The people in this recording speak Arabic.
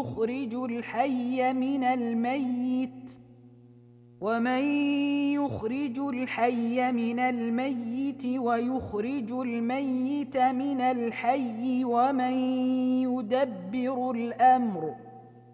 يخرج الحي من الميت ويخرج الميت من الحي ومن يدبر الأمر